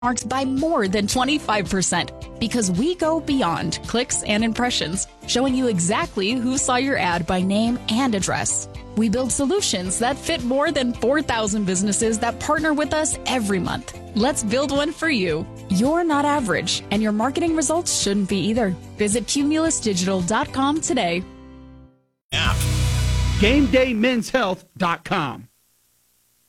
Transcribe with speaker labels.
Speaker 1: marks by more than 25% because we go beyond clicks and impressions, showing you exactly who saw your ad by name and address. We build solutions that fit more than 4,000 businesses that partner with us every month. Let's build one for you. You're not average, and your marketing results shouldn't be either. Visit cumulusdigital.com today.
Speaker 2: GameDayMen'sHealth.com.